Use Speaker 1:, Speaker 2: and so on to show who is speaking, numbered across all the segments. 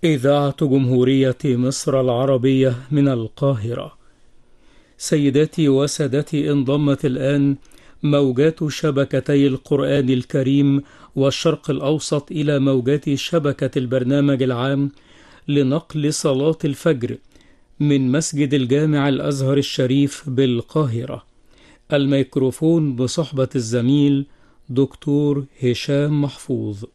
Speaker 1: إذاعة جمهورية مصر العربية من القاهرة. سيداتي وسادتي، انضمت الآن موجات شبكتي القرآن الكريم والشرق الأوسط إلى موجات شبكة البرنامج العام لنقل صلاة الفجر من مسجد الجامع الأزهر الشريف بالقاهرة. الميكروفون بصحبة الزميل دكتور هشام محفوظ.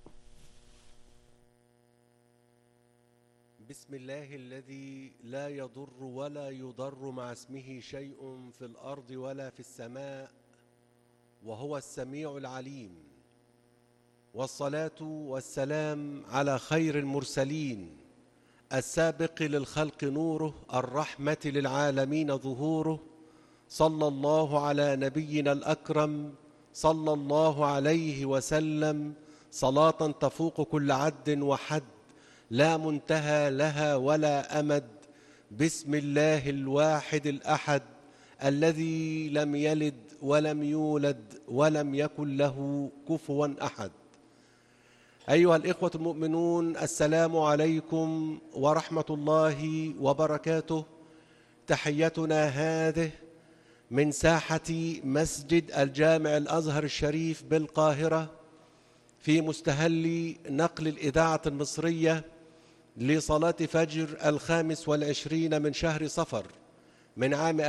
Speaker 2: بسم الله الذي لا يضر ولا يضر مع اسمه شيء في الأرض ولا في السماء، وهو السميع العليم. والصلاة والسلام على خير المرسلين، السابق للخلق نوره، الرحمة للعالمين ظهوره، صلى الله على نبينا الأكرم، صلى الله عليه وسلم، صلاة تفوق كل عد وحد، لا منتهى لها ولا أمد. بسم الله الواحد الأحد الذي لم يلد ولم يولد ولم يكن له كفوا أحد. أيها الإخوة المؤمنون، السلام عليكم ورحمة الله وبركاته. تحيتنا هذه من ساحة مسجد الجامع الأزهر الشريف بالقاهرة، في مستهل نقل الإذاعة المصرية لصلاة فجر 25 من شهر صفر من عام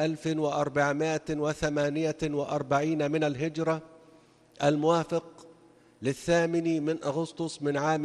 Speaker 2: 1448 من الهجرة، الموافق للثامن من أغسطس من عام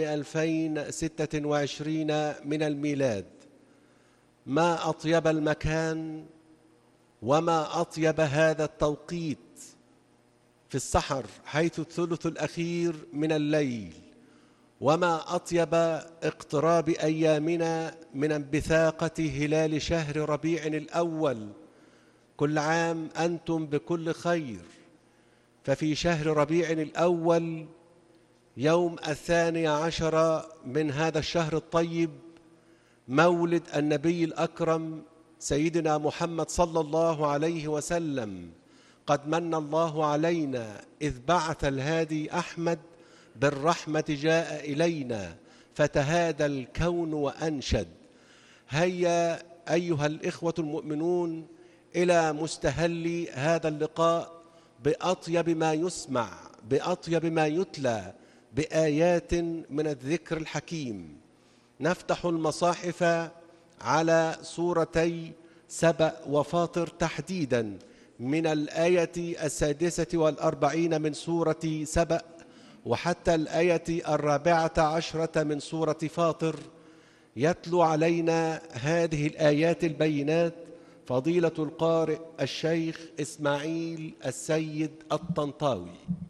Speaker 2: 2026 من الميلاد. ما أطيب المكان وما أطيب هذا التوقيت في السحر، حيث الثلث الأخير من الليل، وما أطيب اقتراب أيامنا من انبثاقة هلال شهر ربيع الأول. كل عام أنتم بكل خير. ففي شهر ربيع الأول يوم 12 من هذا الشهر الطيب مولد النبي الأكرم سيدنا محمد صلى الله عليه وسلم. قد من الله علينا إذ بعث الهادي أحمد، بالرحمة جاء إلينا فتهادى الكون وأنشد. هيا أيها الإخوة المؤمنون إلى مستهل هذا اللقاء بأطيب ما يسمع، بأطيب ما يتلى، بآيات من الذكر الحكيم. نفتح المصاحف على سورتي سبأ وفاطر تحديدا، من الآية 46 من سورة سبأ وحتى الآية 14 من سورة فاطر. يتلو علينا هذه الآيات البينات فضيلة القارئ الشيخ إسماعيل السيد الطنطاوي.